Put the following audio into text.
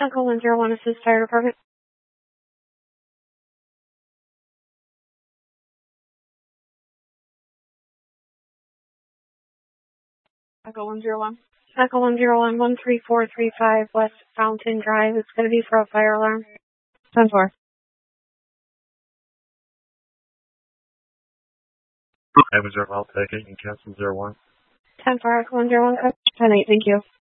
Echo 101, assist fire department. Echo 101. Echo 101, 13435 West Fountain Drive. It's going to be for a fire alarm. 10-4. I was I'll take it and cancel 01. 10-4, Echo 101, 10-8, thank you.